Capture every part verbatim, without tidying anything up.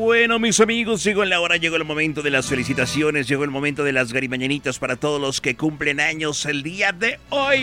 Bueno, mis amigos, llegó la hora, llegó el momento de las felicitaciones, llegó el momento de las garimañanitas para todos los que cumplen años el día de hoy.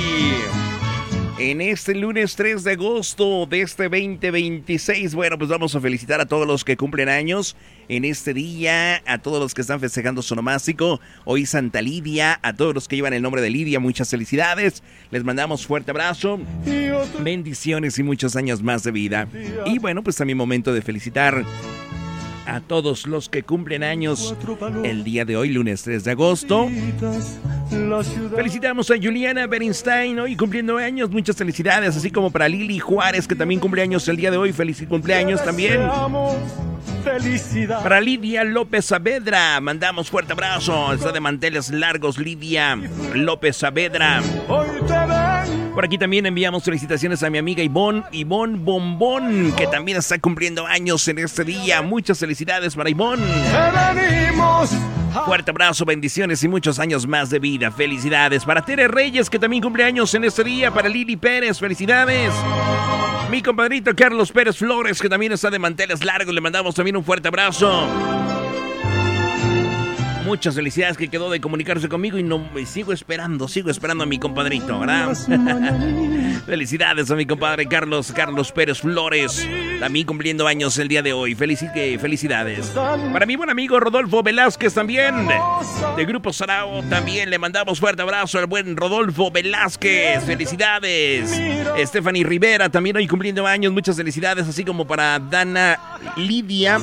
En este lunes tres de agosto de este veinte veintiséis, bueno, pues vamos a felicitar a todos los que cumplen años en este día, a todos los que están festejando su onomástico. Hoy Santa Lidia, a todos los que llevan el nombre de Lidia, muchas felicidades. Les mandamos fuerte abrazo, bendiciones y muchos años más de vida. Y bueno, pues también momento de felicitar a todos los que cumplen años el día de hoy, lunes tres de agosto. Felicitamos a Juliana Bernstein, hoy cumpliendo años, muchas felicidades, así como para Lili Juárez, que también cumple años el día de hoy, feliz cumpleaños también. Para Lidia López Saavedra, mandamos fuerte abrazo, está de manteles largos Lidia López Saavedra. Por aquí también enviamos felicitaciones a mi amiga Ivonne, Ivonne Bombón, que también está cumpliendo años en este día. Muchas felicidades para Ivonne. Fuerte abrazo, bendiciones y muchos años más de vida. Felicidades para Tere Reyes, que también cumple años en este día. Para Lili Pérez, felicidades. Mi compadrito Carlos Pérez Flores, que también está de manteles largos, le mandamos también un fuerte abrazo. Muchas felicidades, que quedó de comunicarse conmigo y no me sigo esperando, sigo esperando a mi compadrito, ¿verdad? Felicidades a mi compadre Carlos, Carlos Pérez Flores, también cumpliendo años el día de hoy. Felici- felicidades. Para mi buen amigo Rodolfo Velázquez también, de Grupo Sarao, también le mandamos fuerte abrazo al buen Rodolfo Velázquez. Felicidades. Stephanie Rivera también hoy cumpliendo años, muchas felicidades, así como para Dana Lidia.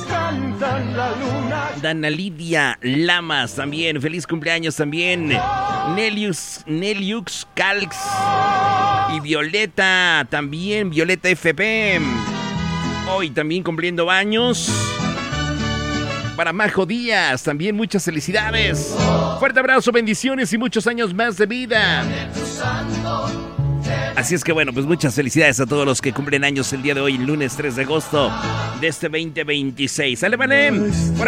Dana Lidia Lama también, feliz cumpleaños también. Nelius, Neliux Calx y Violeta también, Violeta F P, hoy también cumpliendo años. Para Majo Díaz también muchas felicidades. Fuerte abrazo, bendiciones y muchos años más de vida. Así es que bueno, pues muchas felicidades a todos los que cumplen años el día de hoy, lunes tres de agosto de este veinte veintiséis. ¡Sale, vale! Por